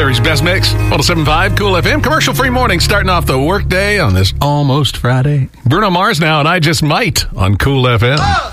Gary's Best Mix, 107.5 Cool FM. Commercial-free morning starting off the workday on this almost Friday. Bruno Mars now, and I Just Might on Cool FM.